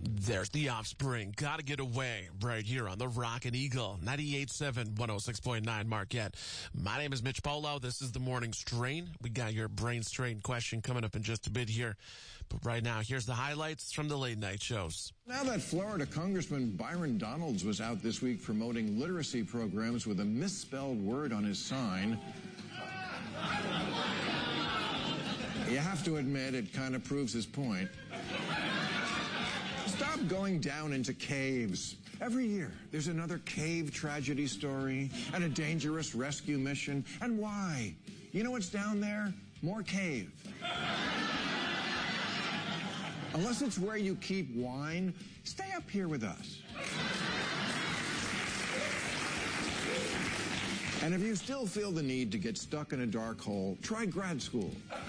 There's The Offspring. Gotta Get Away right here on the Rockin' Eagle. 98.7, 106.9 Marquette. My name is Mitch Polo. This is the Morning Strain. We got your brain strain question coming up in just a bit here. But right now, here's the highlights from the late night shows. Now that Florida Congressman Byron Donalds was out this week promoting literacy programs with a misspelled word on his sign, you have to admit it kind of proves his point. Stop going down into caves. Every year, there's another cave tragedy story and a dangerous rescue mission. And why? You know what's down there? More cave. Unless it's where you keep wine, stay up here with us. And if you still feel the need to get stuck in a dark hole, try grad school.